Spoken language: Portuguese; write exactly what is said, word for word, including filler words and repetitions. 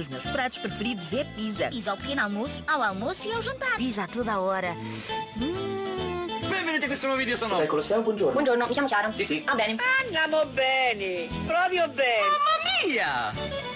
dos meus pratos preferidos é pizza. Pizza ao pequeno almoço, ao almoço e ao jantar. Pizza a toda a hora. Hum. Benvenuti a questo nuovo video, sono... Colosseo, buongiorno. Buongiorno, mi chiamo Chiara. Sì, sì. Ah, bene. Andiamo bene, proprio bene. Mamma mia!